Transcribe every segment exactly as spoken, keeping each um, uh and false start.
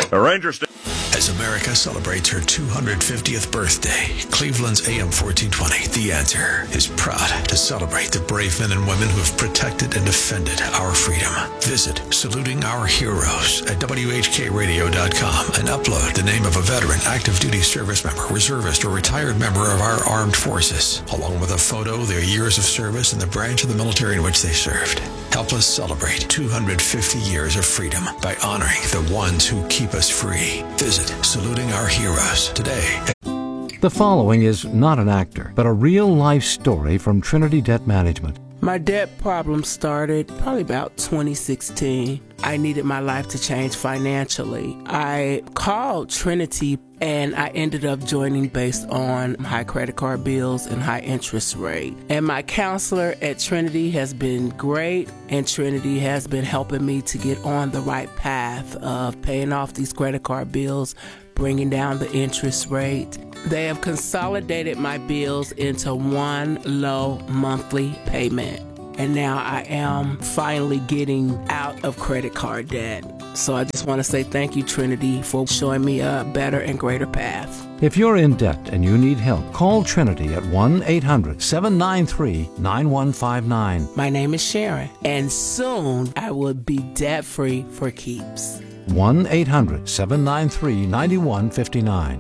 A Ranger Station. As America celebrates her two hundred fiftieth birthday, Cleveland's A M fourteen twenty, The Answer, is proud to celebrate the brave men and women who have protected and defended our freedom. Visit Saluting Our Heroes at W H K radio dot com and upload the name of a veteran, active duty service member, reservist, or retired member of our armed forces, along with a photo, their years of service, and the branch of the military in which they served. Help us celebrate two hundred fifty years of freedom by honoring the ones who keep us free. Visit Saluting Our Heroes today. The following is not an actor, but a real-life story from Trinity Debt Management. My debt problem started probably about twenty sixteen. I needed my life to change financially. I called Trinity and I ended up joining based on high credit card bills and high interest rate. And my counselor at Trinity has been great, and Trinity has been helping me to get on the right path of paying off these credit card bills, bringing down the interest rate. They have consolidated my bills into one low monthly payment. And now I am finally getting out of credit card debt. So I just want to say thank you, Trinity, for showing me a better and greater path. If you're in debt and you need help, call Trinity at one eight hundred seven nine three nine one five nine. My name is Sharon, and soon I will be debt-free for keeps. one eight hundred seven nine three nine one five nine.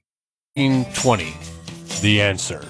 twenty. The Answer.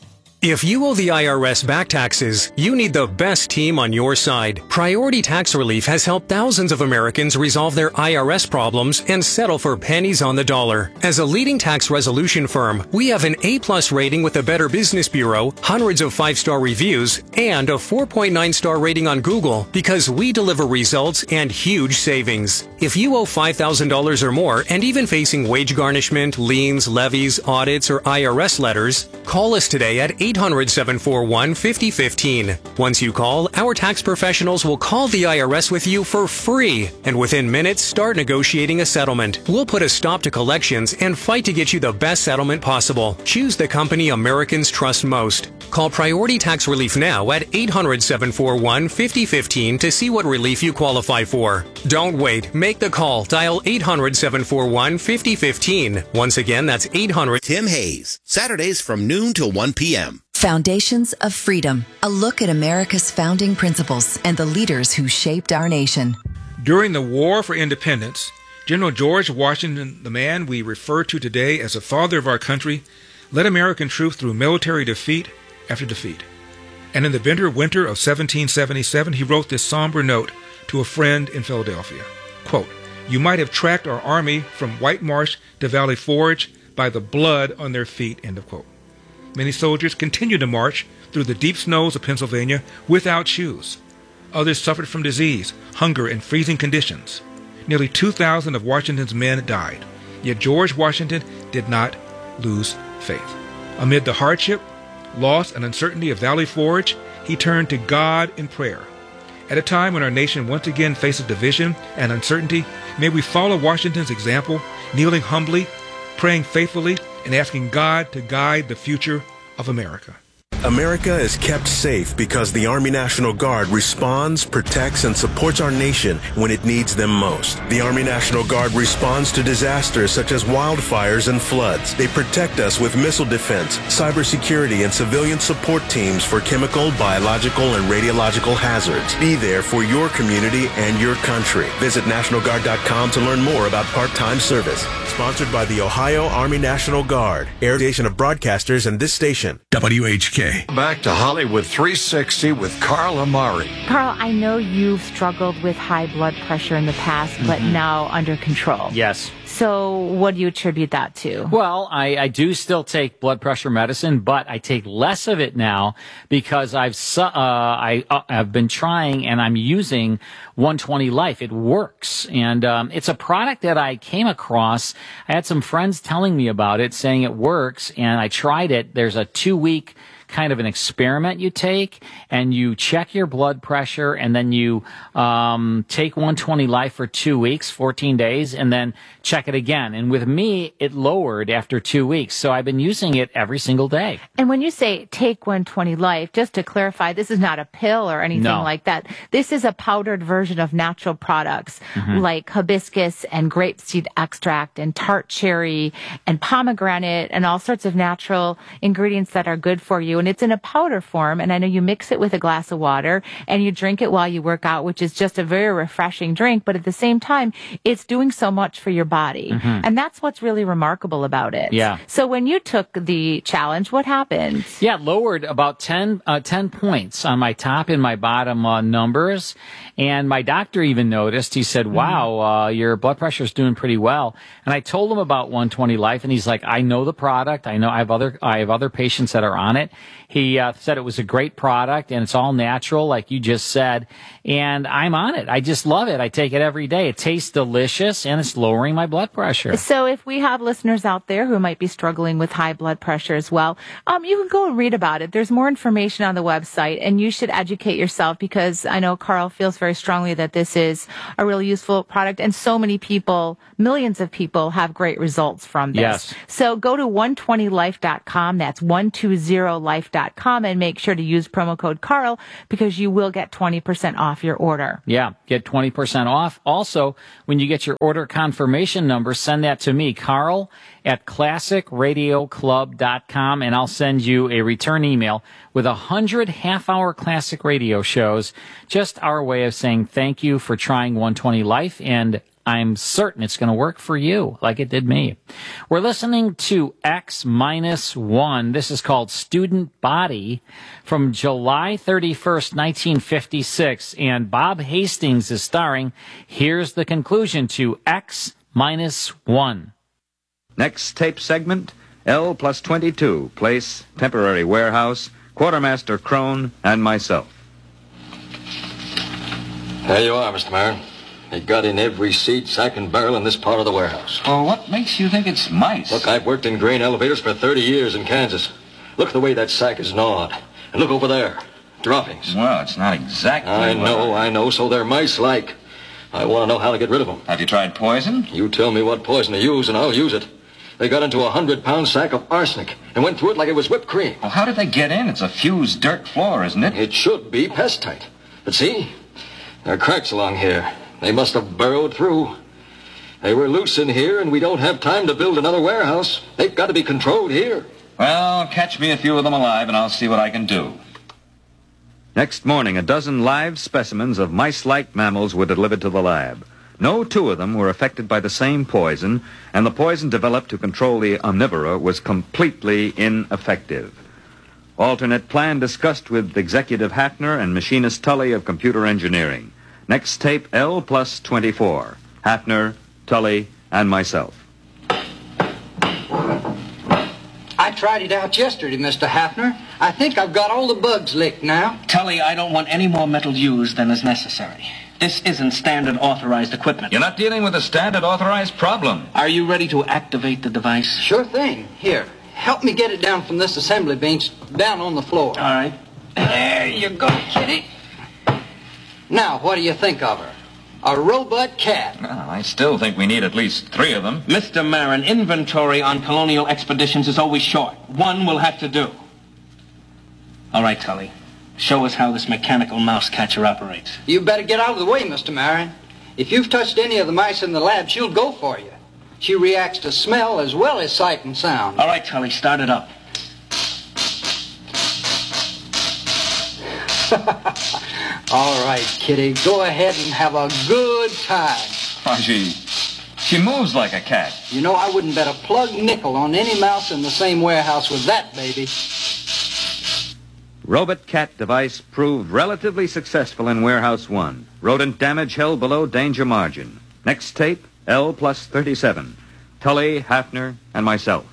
If you owe the I R S back taxes, you need the best team on your side. Priority Tax Relief has helped thousands of Americans resolve their I R S problems and settle for pennies on the dollar. As a leading tax resolution firm, we have an A-plus rating with the Better Business Bureau, hundreds of five-star reviews, and a four point nine star rating on Google because we deliver results and huge savings. If you owe five thousand dollars or more and even facing wage garnishment, liens, levies, audits, or I R S letters, call us today at eight hundred seven four one five oh one five. Once you call, our tax professionals will call the I R S with you for free, and within minutes start negotiating a settlement. We'll put a stop to collections and fight to get you the best settlement possible. Choose the company Americans trust most. Call Priority Tax Relief now at eight hundred seven four one five oh one five to see what relief you qualify for. Don't wait. Make the call. Dial eight hundred seven four one five oh one five. Once again, that's eight hundred. Tim Hayes, Saturdays from noon till one p.m. Foundations of Freedom, a look at America's founding principles and the leaders who shaped our nation. During the War for Independence, General George Washington, the man we refer to today as the father of our country, led American troops through military defeat after defeat. And in the bitter winter of seventeen seventy-seven, he wrote this somber note to a friend in Philadelphia. Quote, "You might have tracked our army from White Marsh to Valley Forge by the blood on their feet," end of quote. Many soldiers continued to march through the deep snows of Pennsylvania without shoes. Others suffered from disease, hunger, and freezing conditions. Nearly two thousand of Washington's men died. Yet George Washington did not lose faith. Amid the hardship, loss, and uncertainty of Valley Forge, he turned to God in prayer. At a time when our nation once again faces division and uncertainty, may we follow Washington's example, kneeling humbly, praying faithfully, and asking God to guide the future of America. America is kept safe because the Army National Guard responds, protects, and supports our nation when it needs them most. The Army National Guard responds to disasters such as wildfires and floods. They protect us with missile defense, cybersecurity, and civilian support teams for chemical, biological, and radiological hazards. Be there for your community and your country. Visit National Guard dot com to learn more about part-time service. Sponsored by the Ohio Army National Guard, air station of broadcasters and this station. W H K. Back to Hollywood three sixty with Carl Amari. Carl, I know you've struggled with high blood pressure in the past, but mm-hmm. now under control. Yes. So what do you attribute that to? Well, I, I do still take blood pressure medicine, but I take less of it now because I've uh, I, uh, I've been trying and I'm using one twenty Life. It works. And um, it's a product that I came across. I had some friends telling me about it, saying it works, and I tried it. There's a two-week kind of an experiment you take, and you check your blood pressure, and then you um, take one twenty Life for two weeks, fourteen days, and then check it again. And with me, it lowered after two weeks. So I've been using it every single day. And when you say take one twenty Life, just to clarify, this is not a pill or anything No. like that. This is a powdered version of natural products Mhm. like hibiscus and grapeseed extract and tart cherry and pomegranate and all sorts of natural ingredients that are good for you. And it's in a powder form. And I know you mix it with a glass of water and you drink it while you work out, which is just a very refreshing drink. But at the same time, it's doing so much for your body. Mhm. And that's what's really remarkable about it. Yeah. So when you took the challenge, what happened? Yeah, it lowered about ten, uh, ten points on my top and my bottom uh, numbers. And my doctor even noticed. He said, wow, uh, your blood pressure is doing pretty well. And I told him about one twenty Life, and he's like, I know the product. I know I have other, I have other patients that are on it. He uh, said it was a great product, and it's all natural, like you just said. And I'm on it. I just love it. I take it every day. It tastes delicious, and it's lowering my blood pressure. So if we have listeners out there who might be struggling with high blood pressure as well, um, you can go and read about it. There's more information on the website, and you should educate yourself, because I know Carl feels very strongly that this is a really useful product, and so many people, millions of people, have great results from this. Yes. So go to one twenty life dot com. That's one twenty life dot com, and make sure to use promo code Carl, because you will get twenty percent off your order. Yeah, get twenty percent off. Also, when you get your order confirmation number, send that to me, Carl at classic radio club dot com, and I'll send you a return email with a hundred half-hour classic radio shows. Just our way of saying thank you for trying one twenty Life, and I'm certain it's going to work for you like it did me. We're listening to X minus one. This is called Student Body from July thirty-first, nineteen fifty-six. And Bob Hastings is starring. Here's the conclusion to X minus one. Next tape segment, L plus twenty-two, place, temporary warehouse, Quartermaster Crone, and myself. There you are, Mister Marin. They got in every seat, sack, and barrel in this part of the warehouse. Well, what makes you think it's mice? Look, I've worked in grain elevators for thirty years in Kansas. Look at the way that sack is gnawed. And look over there. Droppings. Well, it's not exactly I what know, I know, so they're mice-like. I want to know how to get rid of them. Have you tried poison? You tell me what poison to use, and I'll use it. They got into a hundred-pound sack of arsenic and went through it like it was whipped cream. Well, how did they get in? It's a fused dirt floor, isn't it? It should be pest-tight. But see, there are cracks along here. They must have burrowed through. They were loose in here, and we don't have time to build another warehouse. They've got to be controlled here. Well, catch me a few of them alive, and I'll see what I can do. Next morning, a dozen live specimens of mice-like mammals were delivered to the lab. No two of them were affected by the same poison, and the poison developed to control the omnivora was completely ineffective. Alternate plan discussed with Executive Hafner and Machinist Tully of Computer Engineering. Next tape, L plus twenty-four. Hafner, Tully, and myself. I tried it out yesterday, Mister Hafner. I think I've got all the bugs licked now. Tully, I don't want any more metal used than is necessary. This isn't standard authorized equipment. You're not dealing with a standard authorized problem. Are you ready to activate the device? Sure thing. Here, help me get it down from this assembly bench down on the floor. All right. There you go, kitty. Now, what do you think of her? A robot cat. Well, I still think we need at least three of them. Mister Marin, inventory on colonial expeditions is always short. One will have to do. All right, Tully. Show us how this mechanical mouse catcher operates. You better get out of the way, Mister Marin. If you've touched any of the mice in the lab, she'll go for you. She reacts to smell as well as sight and sound. All right, Tully, start it up. All right, kitty, go ahead and have a good time. Why, she, she moves like a cat. You know, I wouldn't bet a plug nickel on any mouse in the same warehouse with that baby. Robot cat device proved relatively successful in Warehouse one. Rodent damage held below danger margin. Next tape, L plus thirty-seven. Tully, Hafner, and myself.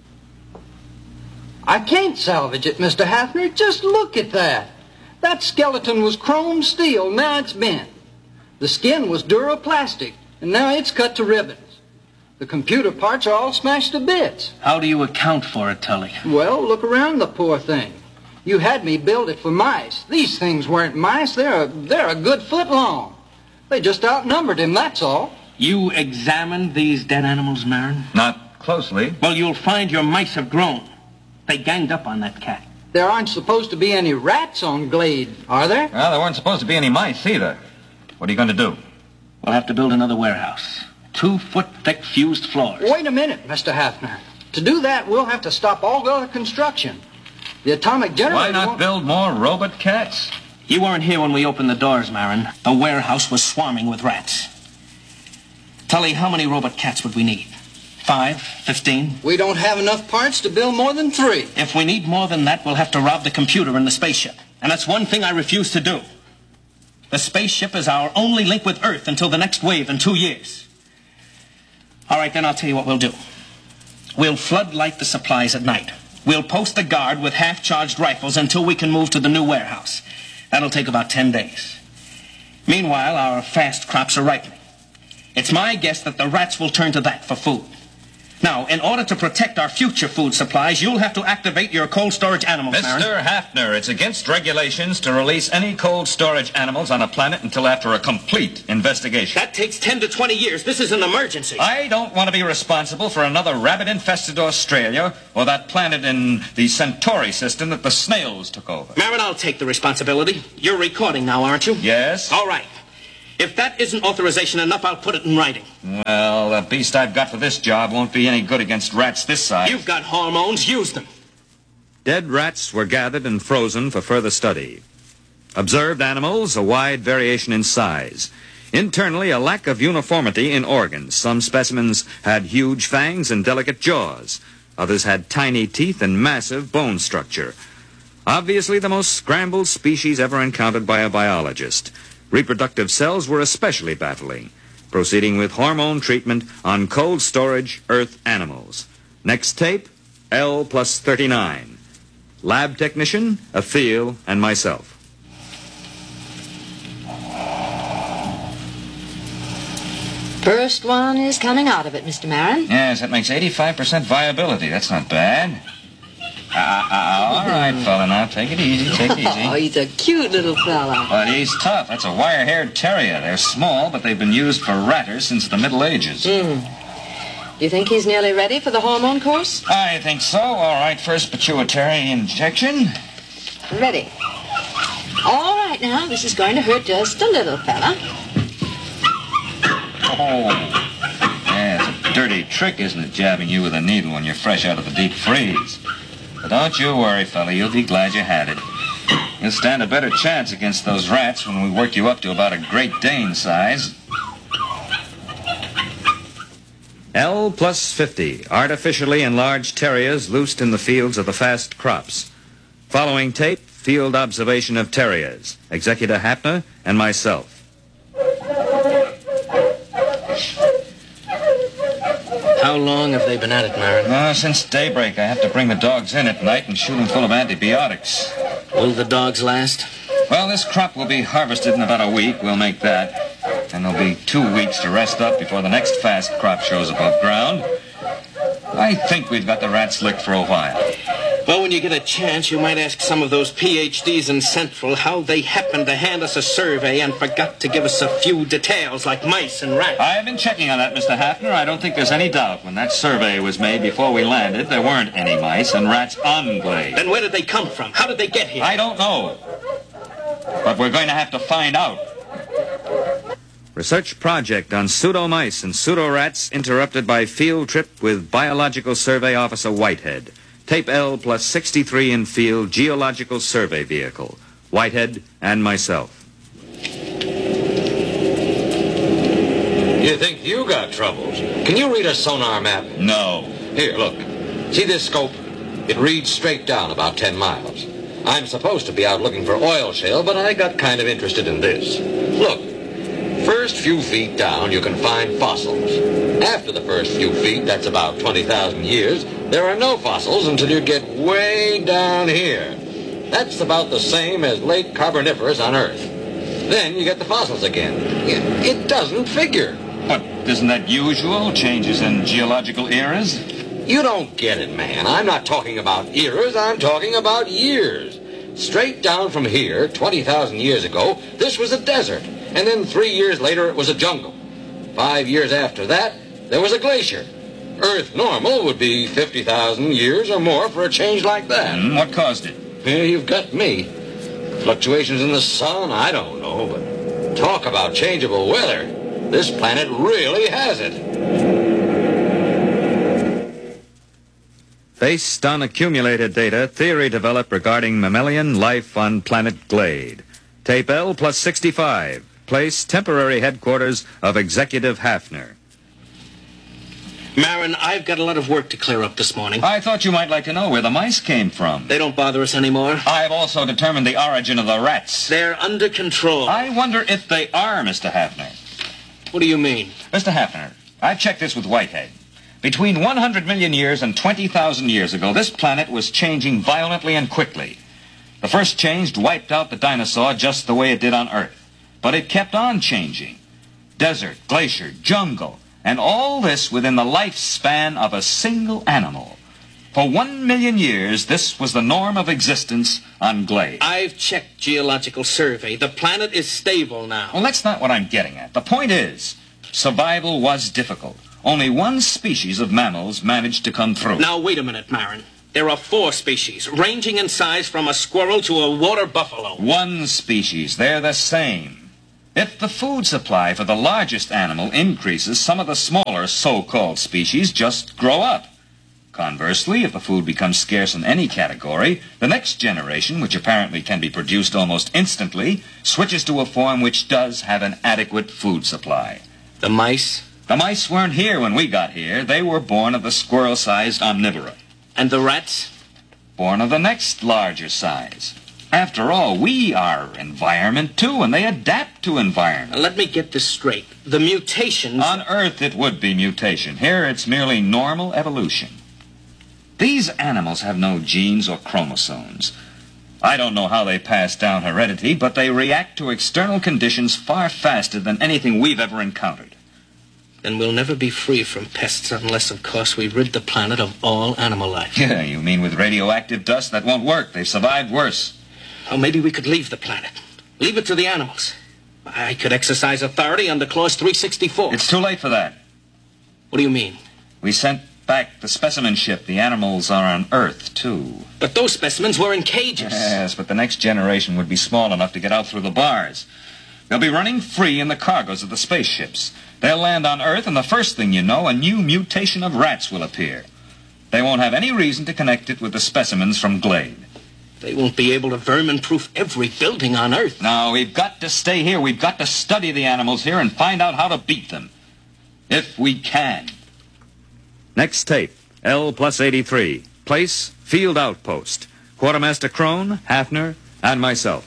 I can't salvage it, Mister Hafner. Just look at that. That skeleton was chrome steel, now it's bent. The skin was duroplastic, and now it's cut to ribbons. The computer parts are all smashed to bits. How do you account for it, Tully? Well, look around the poor thing. You had me build it for mice. These things weren't mice. They're a, they're a good foot long. They just outnumbered him, that's all. You examined these dead animals, Marin? Not closely. Well, you'll find your mice have grown. They ganged up on that cat. There aren't supposed to be any rats on Glade, are there? Well, there weren't supposed to be any mice either. What are you going to do? We'll have to build another warehouse. Two-foot-thick fused floors. Wait a minute, Mister Hafner. To do that, we'll have to stop all other construction. The atomic generator... Why not won't... build more robot cats? You weren't here when we opened the doors, Marin. The warehouse was swarming with rats. Tully, how many robot cats would we need? Five? Fifteen? We don't have enough parts to build more than three. If we need more than that, we'll have to rob the computer in the spaceship. And that's one thing I refuse to do. The spaceship is our only link with Earth until the next wave in two years. All right, then I'll tell you what we'll do. We'll floodlight the supplies at night. We'll post a guard with half-charged rifles until we can move to the new warehouse. That'll take about ten days. Meanwhile, our fast crops are ripening. It's my guess that the rats will turn to that for food. Now, in order to protect our future food supplies, you'll have to activate your cold storage animals, Marin. Mister Hafner, it's against regulations to release any cold storage animals on a planet until after a complete investigation. That takes ten to twenty years. This is an emergency. I don't want to be responsible for another rabbit-infested Australia or that planet in the Centauri system that the snails took over. Marin, I'll take the responsibility. You're recording now, aren't you? Yes. All right. If that isn't authorization enough, I'll put it in writing. Well, the beast I've got for this job won't be any good against rats this size. You've got hormones. Use them. Dead rats were gathered and frozen for further study. Observed animals, a wide variation in size. Internally, a lack of uniformity in organs. Some specimens had huge fangs and delicate jaws. Others had tiny teeth and massive bone structure. Obviously, the most scrambled species ever encountered by a biologist. Reproductive cells were especially baffling. Proceeding with hormone treatment on cold storage Earth animals. Next tape, L plus thirty-nine. Lab technician, Athil, and myself. First one is coming out of it, Mister Marin. Yes, that makes eighty-five percent viability. That's not bad. Uh, uh, all right, fella, now take it easy, take it easy. Oh, he's a cute little fella. But he's tough. That's a wire-haired terrier. They're small, but they've been used for ratters since the Middle Ages. Hmm. Do you think he's nearly ready for the hormone course? I think so. All right, first pituitary injection. Ready. All right, now, this is going to hurt just a little, fella. Oh. Yeah, it's a dirty trick, isn't it, jabbing you with a needle when you're fresh out of the deep freeze? But don't you worry, fella. You'll be glad you had it. You'll stand a better chance against those rats when we work you up to about a Great Dane size. L plus fifty, artificially enlarged terriers loosed in the fields of the fast crops. Following tape, field observation of terriers. Executor Hafner and myself. How long have they been at it, Marin? Uh, since daybreak. I have to bring the dogs in at night and shoot them full of antibiotics. Will the dogs last? Well, this crop will be harvested in about a week. We'll make that. And there'll be two weeks to rest up before the next fast crop shows above ground. I think we've got the rats licked for a while. Well, when you get a chance, you might ask some of those P H Ds in Central how they happened to hand us a survey and forgot to give us a few details like mice and rats. I've been checking on that, Mister Hafner. I don't think there's any doubt. When that survey was made before we landed, there weren't any mice and rats on Glade. Then where did they come from? How did they get here? I don't know. But we're going to have to find out. Research project on pseudo-mice and pseudo-rats interrupted by field trip with Biological Survey Officer Whitehead. Tape L plus sixty-three in field geological survey vehicle. Whitehead and myself. You think you got troubles? Can you read a sonar map? No. Here, look. See this scope? It reads straight down about ten miles. I'm supposed to be out looking for oil shale, but I got kind of interested in this. Look. First few feet down, you can find fossils. After the first few feet, that's about twenty thousand years, there are no fossils until you get way down here. That's about the same as late Carboniferous on Earth. Then you get the fossils again. It, it doesn't figure. But isn't that usual? Changes in geological eras? You don't get it, man. I'm not talking about eras. I'm talking about years. Straight down from here, twenty thousand years ago, this was a desert. And then three years later, it was a jungle. Five years after that, there was a glacier. Earth normal would be fifty thousand years or more for a change like that. Mm, what caused it? Yeah, you've got me. Fluctuations in the sun, I don't know, but talk about changeable weather. This planet really has it. Based on accumulated data, theory developed regarding mammalian life on planet Glade. Tape L plus sixty-five. Place temporary headquarters of Executive Hafner. Marin, I've got a lot of work to clear up this morning. I thought you might like to know where the mice came from. They don't bother us anymore. I've also determined the origin of the rats. They're under control. I wonder if they are, Mister Hafner. What do you mean? Mister Hafner, I've checked this with Whitehead. Between one hundred million years and twenty thousand years ago, this planet was changing violently and quickly. The first change wiped out the dinosaur just the way it did on Earth. But it kept on changing. Desert, glacier, jungle, and all this within the lifespan of a single animal. For one million years, this was the norm of existence on Glade. I've checked Geological Survey. The planet is stable now. Well, that's not what I'm getting at. The point is, survival was difficult. Only one species of mammals managed to come through. Now, wait a minute, Marin. There are four species, ranging in size from a squirrel to a water buffalo. One species. They're the same. If the food supply for the largest animal increases, some of the smaller so-called species just grow up. Conversely, if the food becomes scarce in any category, the next generation, which apparently can be produced almost instantly, switches to a form which does have an adequate food supply. The mice? The mice weren't here when we got here. They were born of the squirrel-sized omnivora. And the rats? Born of the next larger size. After all, we are environment, too, and they adapt to environment. Now, let me get this straight. The mutations... On Earth, it would be mutation. Here, it's merely normal evolution. These animals have no genes or chromosomes. I don't know how they pass down heredity, but they react to external conditions far faster than anything we've ever encountered. Then we'll never be free from pests unless, of course, we rid the planet of all animal life. Yeah, you mean with radioactive dust? That won't work. They've survived worse. Oh, maybe we could leave the planet. Leave it to the animals. I could exercise authority under Clause three sixty-four. It's too late for that. What do you mean? We sent back the specimen ship. The animals are on Earth, too. But those specimens were in cages. Yes, but the next generation would be small enough to get out through the bars. They'll be running free in the cargoes of the spaceships. They'll land on Earth, and the first thing you know, a new mutation of rats will appear. They won't have any reason to connect it with the specimens from Glade. They won't be able to vermin-proof every building on Earth. No, we've got to stay here. We've got to study the animals here and find out how to beat them. If we can. Next tape, L plus eighty-three. Place, Field Outpost. Quartermaster Crone, Hafner, and myself.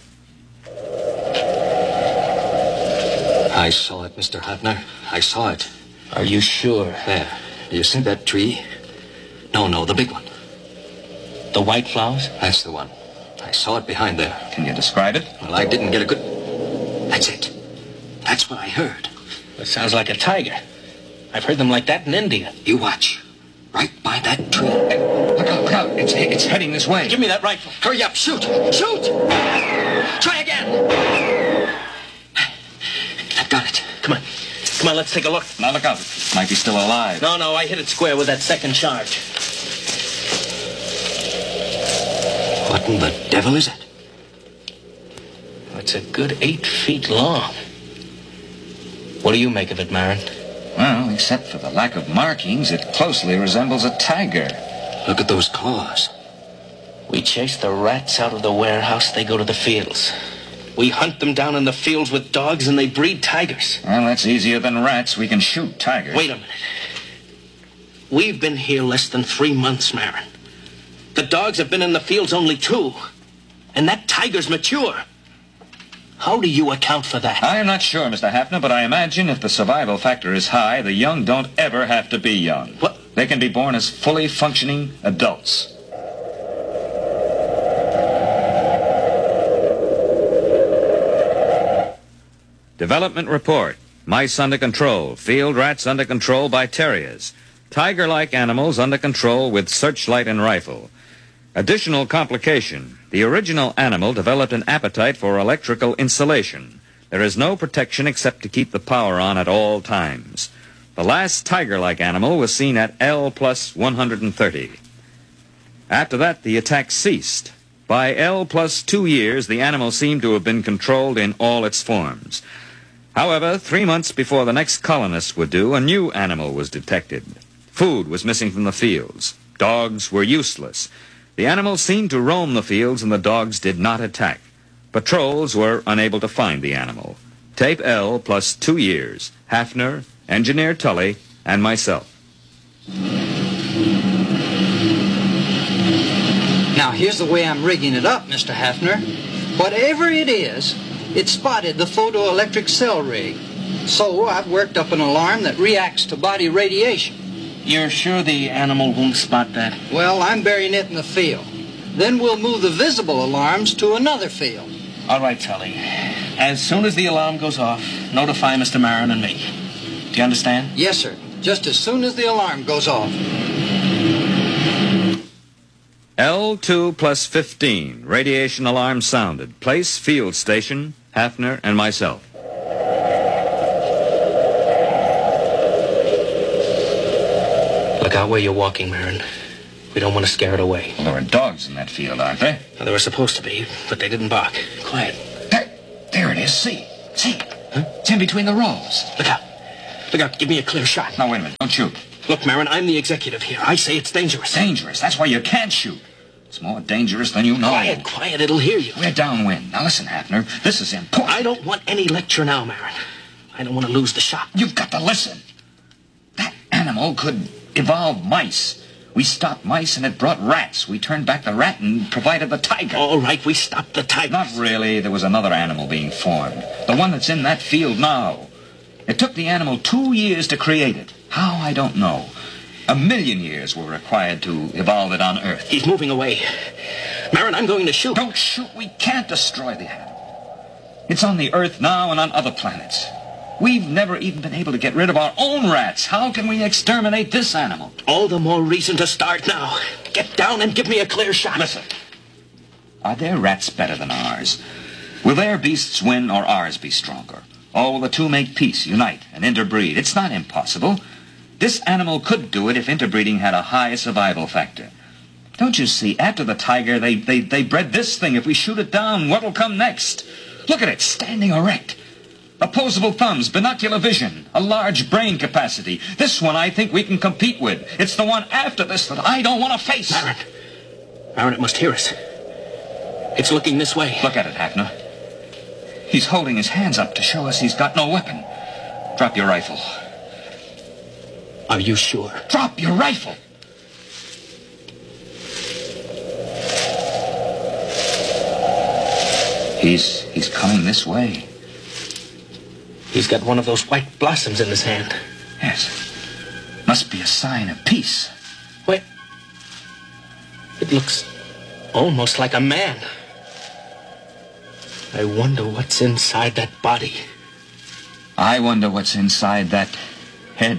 I saw it, Mister Hafner. I saw it. Are you sure? There. You see that tree? No, no, the big one. The white flowers? That's the one. I saw it behind there. Can you describe it? Well, I didn't get a good... That's it. That's what I heard. That sounds like a tiger. I've heard them like that in India. You watch. Right by that tree. Hey, look out, look out. It's, it's heading this way. Give me that rifle. Hurry up. Shoot. Shoot. Try again. I've got it. Come on. Come on, let's take a look. Now look out. It might be still alive. No, no, I hit it square with that second charge. What in the devil is it? It's a good eight feet long. What do you make of it, Marin? Well, except for the lack of markings, it closely resembles a tiger. Look at those claws. We chase the rats out of the warehouse, they go to the fields. We hunt them down in the fields with dogs, and they breed tigers. Well, that's easier than rats. We can shoot tigers. Wait a minute. We've been here less than three months, Marin. The dogs have been in the fields only two. And that tiger's mature. How do you account for that? I am not sure, Mister Hafner, but I imagine if the survival factor is high, the young don't ever have to be young. What? They can be born as fully functioning adults. Development report. Mice under control. Field rats under control by terriers. Tiger-like animals under control with searchlight and rifle. Additional complication. The original animal developed an appetite for electrical insulation. There is no protection except to keep the power on at all times. The last tiger-like animal was seen at L plus one hundred thirty. After that, the attack ceased. By L plus two years, the animal seemed to have been controlled in all its forms. However, three months before the next colonists would do, a new animal was detected. Food was missing from the fields. Dogs were useless. The animal seemed to roam the fields and the dogs did not attack. Patrols were unable to find the animal. Tape L plus two years. Hafner, Engineer Tully, and myself. Now, here's the way I'm rigging it up, Mister Hafner. Whatever it is, it spotted the photoelectric cell rig. So I've worked up an alarm that reacts to body radiation. You're sure the animal won't spot that? Well, I'm burying it in the field. Then we'll move the visible alarms to another field. All right, Tully. As soon as the alarm goes off, notify Mister Marin and me. Do you understand? Yes, sir. Just as soon as the alarm goes off. L two plus fifteen. Radiation alarm sounded. Place, field station, Hafner, and myself. Look out where you're walking, Marin. We don't want to scare it away. Well, there are dogs in that field, aren't there? Well, there were supposed to be, but they didn't bark. Quiet. There, there it is. See. See. Huh? It's in between the rows. Look out. Look out. Give me a clear shot. Now, wait a minute. Don't shoot. Look, Marin, I'm the executive here. I say it's dangerous. Dangerous? That's why you can't shoot. It's more dangerous than you know. Quiet, quiet. It'll hear you. We're downwind. Now, listen, Hafner. This is important. I don't want any lecture now, Marin. I don't want to lose the shot. You've got to listen. That animal could evolve mice. We stopped mice and it brought rats. We turned back the rat and provided the tiger. All right, we stopped the tiger. Not really. There was another animal being formed. The one that's in that field now. It took the animal two years to create it. How, I don't know. A million years were required to evolve it on Earth. He's moving away. Marin, I'm going to shoot. Don't shoot. We can't destroy the animal. It's on the Earth now and on other planets. We've never even been able to get rid of our own rats. How can we exterminate this animal? All the more reason to start now. Get down and give me a clear shot. Listen. Are their rats better than ours? Will their beasts win or ours be stronger? Or will the two make peace, unite, and interbreed? It's not impossible. This animal could do it if interbreeding had a high survival factor. Don't you see, after the tiger, they, they, they bred this thing. If we shoot it down, what'll come next? Look at it, standing erect. Opposable thumbs, binocular vision, a large brain capacity. This one I think we can compete with. It's the one after this that I don't want to face. Marin. Marin, it must hear us. It's looking this way. Look at it, Hafner. He's holding his hands up to show us he's got no weapon. Drop your rifle. Are you sure? Drop your rifle! He's, he's coming this way. He's got one of those white blossoms in his hand. Yes. Must be a sign of peace. Wait. It looks almost like a man. I wonder what's inside that body. I wonder what's inside that head.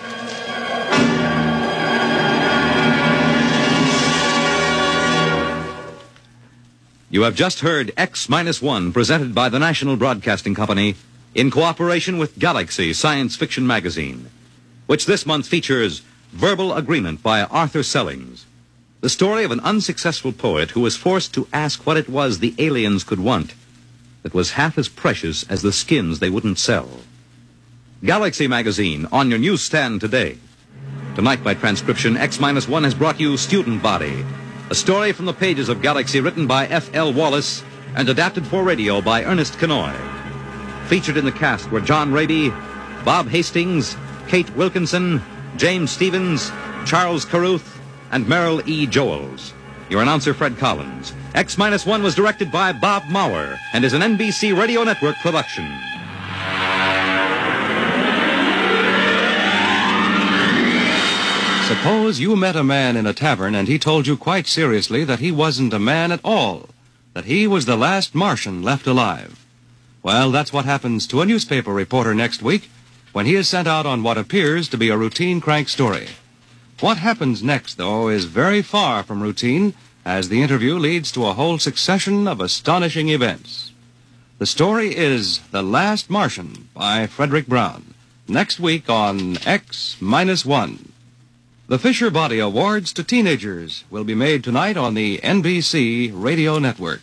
You have just heard X Minus One, presented by the National Broadcasting Company in cooperation with Galaxy Science Fiction Magazine, which this month features Verbal Agreement by Arthur Sellings, the story of an unsuccessful poet who was forced to ask what it was the aliens could want that was half as precious as the skins they wouldn't sell. Galaxy Magazine, on your newsstand today. Tonight, by transcription, X Minus One has brought you Student Body, a story from the pages of Galaxy written by F L Wallace and adapted for radio by Ernest Kenoy. Featured in the cast were John Raby, Bob Hastings, Kate Wilkinson, James Stevens, Charles Carruth, and Merrill E. Joels. Your announcer, Fred Collins. X Minus One was directed by Bob Maurer and is an N B C Radio Network production. Suppose you met a man in a tavern and he told you quite seriously that he wasn't a man at all, that he was the last Martian left alive. Well, that's what happens to a newspaper reporter next week when he is sent out on what appears to be a routine crank story. What happens next, though, is very far from routine as the interview leads to a whole succession of astonishing events. The story is The Last Martian by Frederick Brown, next week on X minus one. The Fisher Body Awards to Teenagers will be made tonight on the N B C Radio Network.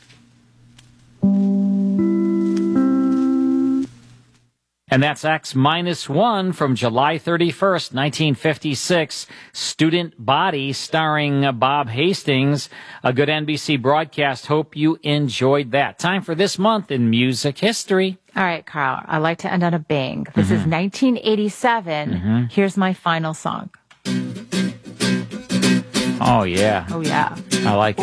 And that's X minus one from July thirty-first, nineteen fifty-six. Student Body, starring Bob Hastings. A good N B C broadcast. Hope you enjoyed that. Time for this month in music history. All right, Carl, I like to end on a bang. This mm-hmm. is nineteen eighty-seven. Mm-hmm. Here's my final song. Oh, yeah. Oh, yeah. I like it.